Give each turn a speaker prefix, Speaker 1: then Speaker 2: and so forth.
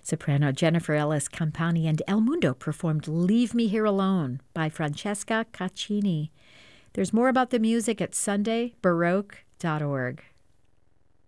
Speaker 1: Soprano Jennifer Ellis Campani and El Mundo performed Leave Me Here Alone by Francesca Caccini. There's more about the music at sundaybaroque.org.